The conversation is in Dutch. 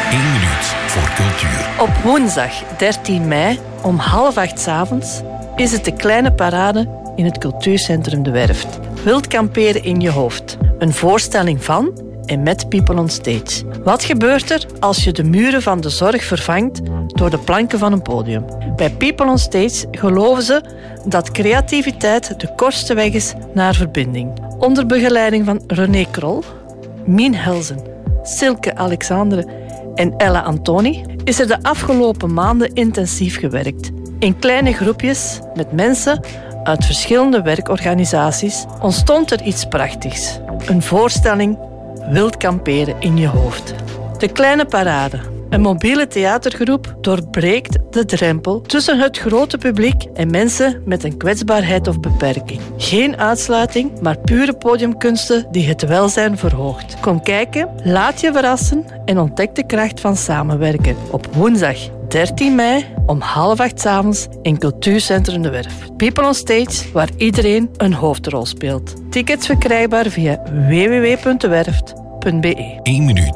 1 minuut voor cultuur. Op woensdag 13 mei om 7:30 is het de kleine parade in het cultuurcentrum De Werft. Wild kamperen in je hoofd. Een voorstelling van en met People on Stage. Wat gebeurt er als je de muren van de zorg vervangt door de planken van een podium? Bij People on Stage geloven ze dat creativiteit de kortste weg is naar verbinding. Onder begeleiding van René Krol, Mien Helzen, Silke Alexandre en Ella Antoni is er de afgelopen maanden intensief gewerkt. In kleine groepjes met mensen uit verschillende werkorganisaties ontstond er iets prachtigs. Een voorstelling Wild kamperen in je hoofd. De kleine parade. Een mobiele theatergroep doorbreekt de drempel tussen het grote publiek en mensen met een kwetsbaarheid of beperking. Geen uitsluiting, maar pure podiumkunsten die het welzijn verhoogt. Kom kijken, laat je verrassen en ontdek de kracht van samenwerken. Op woensdag 13 mei om 7:30 in Cultuurcentrum De Werf. People on Stage, waar iedereen een hoofdrol speelt. Tickets verkrijgbaar via www.dewerft.be. 1 minuut